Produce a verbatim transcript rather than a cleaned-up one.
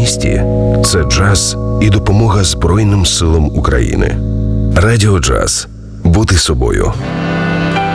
місті – це джаз і допомога Збройним силам України. Радіо Джаз. Бути собою.